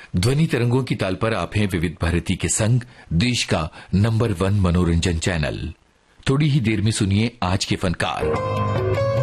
ध्वनि तरंगों की ताल पर आप हैं विविध भारती के संग, देश का नंबर 1 मनोरंजन चैनल। थोड़ी ही देर में सुनिए आज के फनकार।